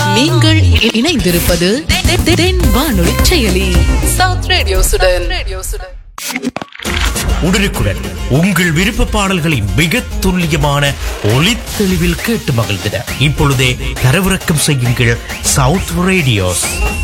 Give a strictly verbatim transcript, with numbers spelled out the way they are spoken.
நீங்கள் இணைந்திருப்பது தென் வானொலி செயலி சவுத் ரேடியோசுடன். உடனுக்குடன் உங்கள் விருப்ப பாடல்களை மிக துல்லியமான ஒலித்தெளிவில் கேட்டு மகிழ்ந்திட இப்பொழுதே தரவிறக்கம் செய்யுங்கள் சவுத் ரேடியோஸ்.